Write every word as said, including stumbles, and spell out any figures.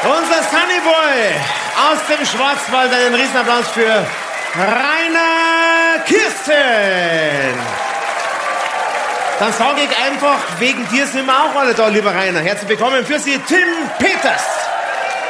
Unser Sunnyboy aus dem Schwarzwald. Einen Riesenapplaus für Rainer Kirsten. Dann sage ich einfach, wegen dir sind wir auch alle da, lieber Rainer. Herzlich willkommen für Sie, Tim Peters.